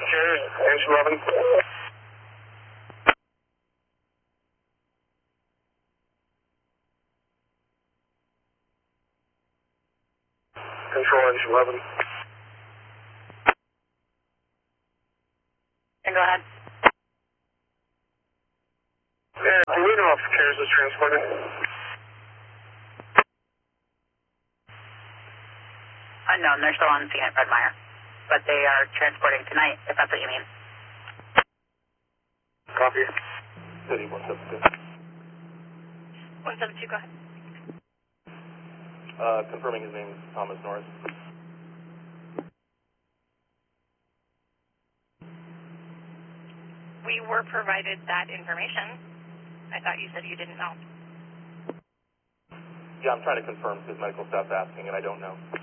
carriers, engine 11. Control engine 11. And go ahead. Yeah, do we know if carriers is transported? Unknown, they're still on scene at Fred Meyer. But they are transporting tonight, if that's what you mean. Copy. City 172. 172, go ahead. Confirming his name is Thomas Norris. We were provided that information. I thought you said you didn't know. Yeah, I'm trying to confirm because medical staff's asking and I don't know.